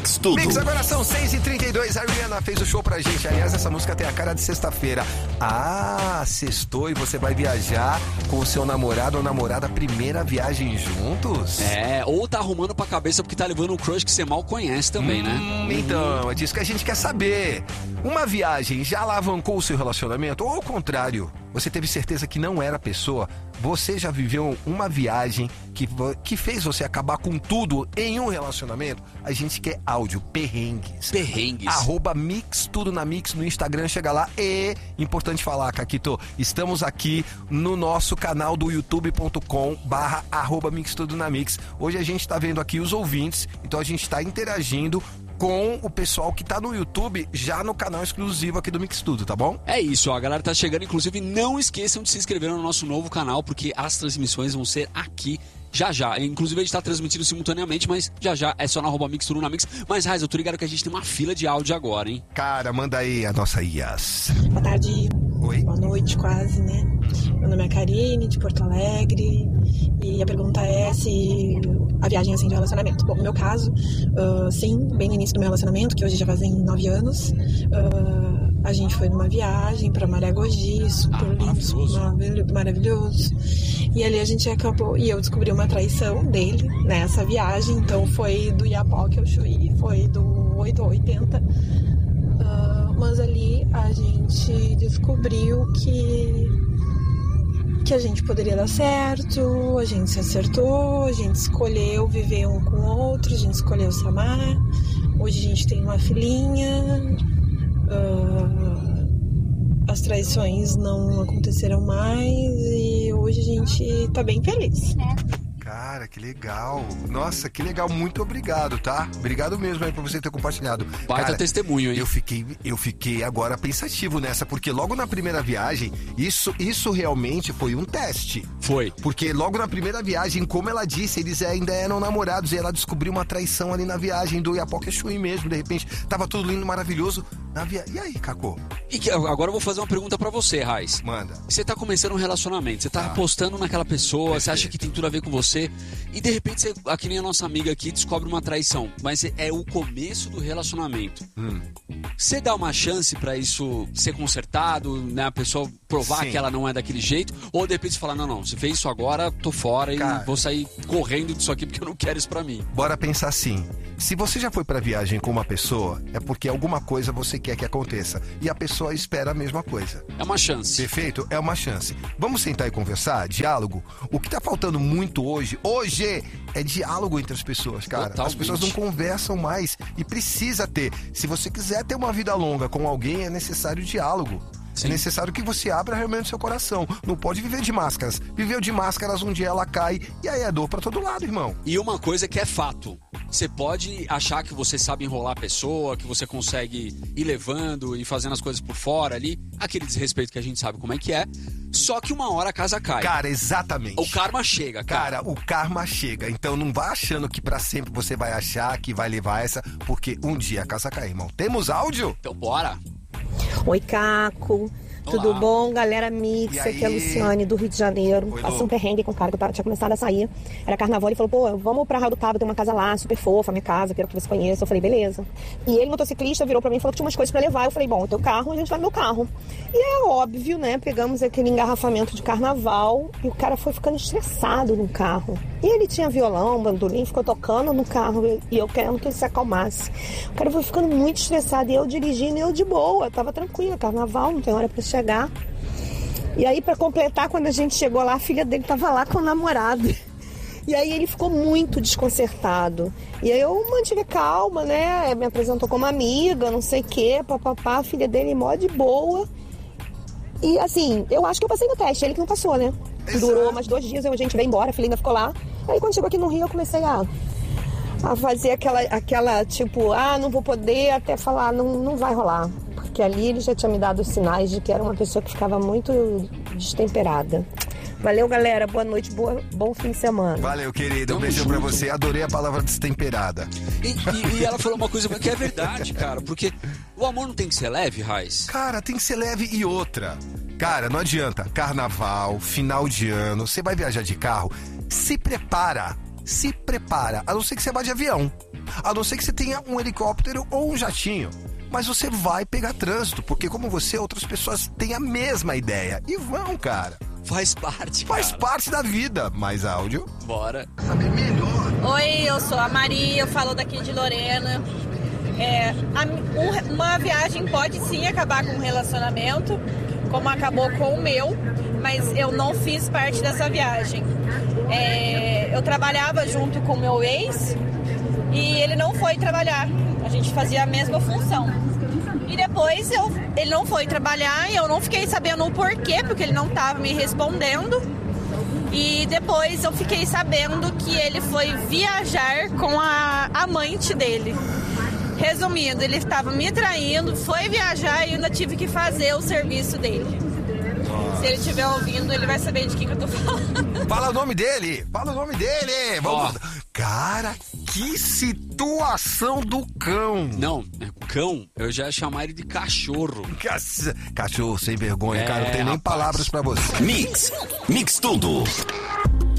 Mix Tudo. Mix, agora são 6h32, a Rihanna fez o show pra gente. Aliás, essa música tem a cara de sexta-feira. Ah, sextou e você vai viajar com o seu namorado ou namorada, primeira viagem juntos? Ou tá arrumando pra cabeça porque tá levando um crush que você mal conhece também, né? Então, é disso que a gente quer saber. Uma viagem já alavancou o seu relacionamento? Ou ao contrário, você teve certeza que não era a pessoa? Você já viveu uma viagem que fez você acabar com tudo em um relacionamento? A gente quer áudio, perrengues. @Mix Tudo na Mix no Instagram, chega lá. E, importante falar, Caquito, estamos aqui no nosso canal do youtube.com/@Mix Tudo na Mix. Hoje a gente tá vendo aqui os ouvintes, então a gente tá interagindo com o pessoal que tá no YouTube, já no canal exclusivo aqui do Mix Tudo, tá bom? É isso, ó, a galera tá chegando, inclusive não esqueçam de se inscrever no nosso novo canal, porque as transmissões vão ser aqui já. Inclusive a gente tá transmitindo simultaneamente, mas já é só na @Mix Tudo na Mix. Mas, Raiz, eu tô ligado que a gente tem uma fila de áudio agora, hein? Cara, manda aí a nossa Ias. Boa tarde. Oi. Boa noite, quase, né? Meu nome é Karine, de Porto Alegre. E a pergunta é se a viagem é assim de relacionamento. Bom, no meu caso, sim, bem no início do meu relacionamento, que hoje já fazem 9 anos, a gente foi numa viagem pra Maragogi, super lindo, maravilhoso. E ali a gente acabou, e eu descobri uma traição dele nessa viagem, então foi do Iapoque ao Chuí, foi do 8 ao 80. Mas ali a gente descobriu que a gente poderia dar certo, a gente se acertou, a gente escolheu viver um com o outro, a gente escolheu se amar. Hoje a gente tem uma filhinha, as traições não aconteceram mais e hoje a gente tá bem feliz. Cara, que legal. Nossa, que legal. Muito obrigado, tá? Obrigado mesmo aí por você ter compartilhado. Baita testemunho, hein? Eu fiquei agora pensativo nessa, porque logo na primeira viagem, isso realmente foi um teste. Foi. Porque logo na primeira viagem, como ela disse, eles ainda eram namorados e ela descobriu uma traição ali na viagem do Iapoque a Chuí mesmo. De repente, tava tudo lindo, maravilhoso. E aí, Cacô? Agora eu vou fazer uma pergunta pra você, Raiz. Manda. Você tá começando um relacionamento, você tá apostando naquela pessoa, Perfeito. Você acha que tem tudo a ver com você, e de repente você, aqui nem a nossa amiga aqui, descobre uma traição, mas é o começo do relacionamento. Você dá uma chance pra isso ser consertado, né? A pessoa provar que ela não é daquele jeito, ou de repente você fala, não, você fez isso agora, tô fora e vou sair correndo disso aqui porque eu não quero isso pra mim. Bora pensar assim. Se você já foi pra viagem com uma pessoa, é porque alguma coisa você quer que aconteça. E a pessoa espera a mesma coisa. É uma chance. Perfeito? É uma chance. Vamos sentar e conversar? Diálogo? O que tá faltando muito hoje é diálogo entre as pessoas, cara. Totalmente. As pessoas não conversam mais e precisa ter. Se você quiser ter uma vida longa com alguém, é necessário diálogo. Sim. É necessário que você abra realmente o seu coração. Não pode viver de máscaras. Viveu de máscaras, um dia ela cai e aí é dor pra todo lado, irmão. E uma coisa que é fato. Você pode achar que você sabe enrolar a pessoa, que você consegue ir levando e fazendo as coisas por fora ali. Aquele desrespeito que a gente sabe como é que é. Só que uma hora a casa cai. Cara, exatamente. O karma chega, cara. O karma chega. Então não vá achando que pra sempre você vai achar que vai levar essa, porque um dia a casa cai, irmão. Temos áudio? Então bora. Oi, Caco. Tudo bom, galera Mix? Aqui é a Luciane, do Rio de Janeiro. Passei um perrengue com o cara que eu tinha começado a sair. Era carnaval, ele falou, pô, vamos pra Raio do Cabo, tem uma casa lá, super fofa, minha casa, quero que você conheça. Eu falei, beleza. E ele, motociclista, virou pra mim e falou que tinha umas coisas pra levar. Eu falei, bom, o teu carro, a gente vai no meu carro. E é óbvio, né, pegamos aquele engarrafamento de carnaval e o cara foi ficando estressado no carro. E ele tinha violão, bandolim, ficou tocando no carro e eu querendo que ele se acalmasse. O cara foi ficando muito estressado e eu dirigindo e eu de boa, tava tranquila, carnaval, não tem hora pra chegar. E aí, pra completar, quando a gente chegou lá, a filha dele tava lá com o namorado. E aí ele ficou muito desconcertado. E aí eu mantive calma, né? Me apresentou como amiga, não sei o quê, papapá, a filha dele mó de boa. E assim, eu acho que eu passei no teste, ele que não passou, né? Exato. Durou mais 2 dias, a gente veio embora, a filha ainda ficou lá. Aí quando chegou aqui no Rio, eu comecei a fazer aquela tipo, não vou poder, até falar, não vai rolar. Porque ali ele já tinha me dado os sinais de que era uma pessoa que ficava muito destemperada. Valeu, galera. Boa noite, bom fim de semana. Valeu, querida. Um beijão pra você. Adorei a palavra destemperada. E ela falou uma coisa que é verdade, cara. Porque o amor não tem que ser leve, Raiz? Cara, tem que ser leve e outra. Cara, não adianta. Carnaval, final de ano, você vai viajar de carro, se prepara. se prepara. A não ser que você vá de avião. A não ser que você tenha um helicóptero ou um jatinho. Mas você vai pegar trânsito, porque como você, outras pessoas têm a mesma ideia. E vão, cara. Faz parte, Faz parte da vida. Mais áudio. Bora. Oi, eu sou a Maria, eu falo daqui de Lorena. Uma viagem pode sim acabar com um relacionamento, como acabou com o meu, mas eu não fiz parte dessa viagem. Eu trabalhava junto com o meu ex e ele não foi trabalhar. A gente fazia a mesma função. E depois ele não foi trabalhar e eu não fiquei sabendo o porquê, porque ele não estava me respondendo. E depois eu fiquei sabendo que ele foi viajar com a amante dele. Resumindo, ele estava me traindo, foi viajar e eu ainda tive que fazer o serviço dele. Se ele estiver ouvindo, ele vai saber de que eu tô falando. Fala o nome dele! Vamos. Cara, que situação do cão! Não, cão, eu já ia chamar ele de cachorro. Cachorro sem vergonha, cara, não tem nem rapaz. palavras pra você. Mix tudo.